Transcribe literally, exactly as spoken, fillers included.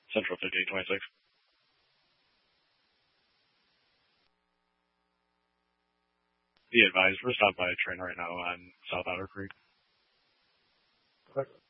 Central fifty-eight twenty-six. Be advised, we're stopped by a train right now on South Otter Creek. Okay.